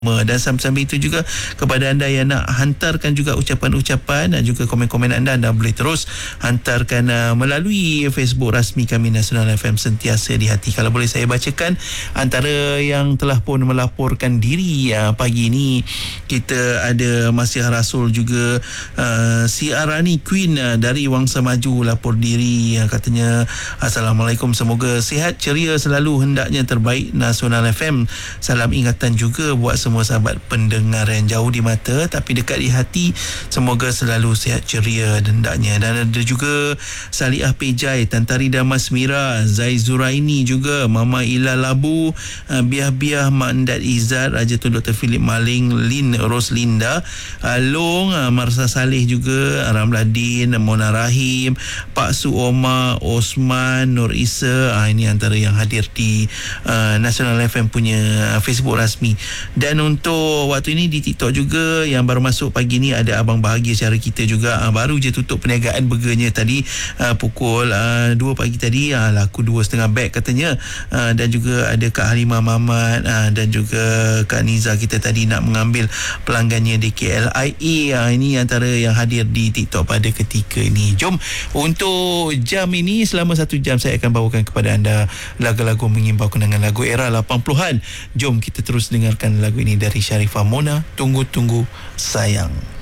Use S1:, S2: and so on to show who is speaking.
S1: Dan sambil itu juga kepada anda yang nak hantarkan juga ucapan-ucapan dan juga komen-komen anda boleh terus hantarkan melalui Facebook rasmi kami Nasional FM Sentiasa di Hati. Kalau boleh saya bacakan antara yang telah pun melaporkan diri pagi ini, kita ada Masih Rasul juga, si Arani Queen dari Wangsa Maju lapor diri, katanya Assalamualaikum, semoga sihat ceria selalu, hendaknya terbaik Nasional FM. Salam ingatan juga buat semua sahabat pendengar yang jauh di mata tapi dekat di hati, semoga selalu sihat ceria hendaknya. Dan ada juga Saliah Pejai, Tantari Damas Mira, Zai Zuraini juga, Mama Ila Labu, Biah-Biah Mak Endat Izzat, Raja Tun Dr. Philip Maling, Lin Roslinda, Long, Marsa Saleh juga, Ramladin, Mona Rahim, Pak Su Omar, Osman, Nur Isa. Ini antara yang hadir di Nasional FM punya Facebook rasmi. Dan untuk waktu ini di TikTok juga yang baru masuk pagi ni ada Abang Bahagia Cara Kita juga, baru je tutup perniagaan burgernya tadi pukul 2 pagi tadi, laku 2,5 beg katanya. Dan juga ada Kak Halimah Mamat dan juga Kak Niza kita tadi nak mengambil pelanggannya di KLIA. Ini antara yang hadir di TikTok pada ketika ini. Jom untuk jam ini, selama 1 jam saya akan bawakan kepada anda lagu-lagu mengimbau kenangan lagu era 80-an. Jom kita terus dengarkan lagu ini dari Sharifah Mona, Tunggu-Tunggu Sayang.